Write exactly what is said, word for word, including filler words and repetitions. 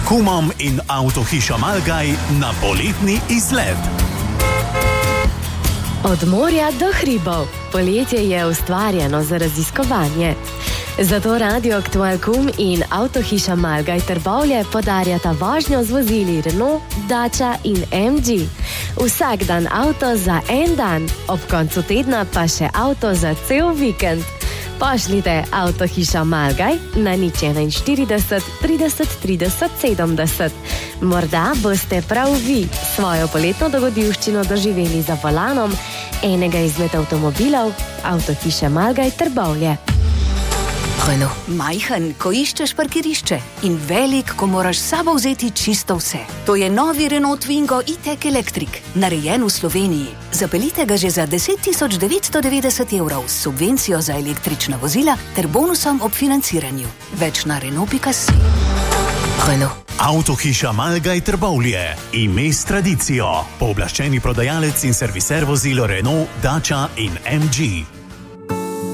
kumom in avtohiša Malgaj na poletni izlet. Od morja do hribov. Poletje je ustvarjeno za raziskovanje. Zato Radio Aktual Kum in avtohiša Malgaj Trbovlje podarjata vožnjo z vozili Renault, Dacia in em gé. Vsak dan avto za en dan, ob koncu tedna pa še avto za cel vikend. Pošljite avtohiša Malgaj na nič štirideset trideset trideset sedemdeset. Morda boste prav vi svojo poletno dogodivščino doživeli za volanom enega izmed avtomobilov avtohiše Malgaj Trbovlje. Renault. Majhen, ko iščeš parkirišče in velik, ko moraš s sabo vzeti čisto vse. To je novi Renault Twingo e-tech Electric, narejen v Sloveniji. Zapeljite ga že za deset tisoč devetsto devetdeset evrov s subvencijo za električna vozila ter bonusom ob financiranju. Več na renault pika si. Renault. Avtohiša Malgaj Trbovlje. Ime s tradicijo. Pooblaščeni prodajalec in serviser vozil Renault, Dacia in em gé.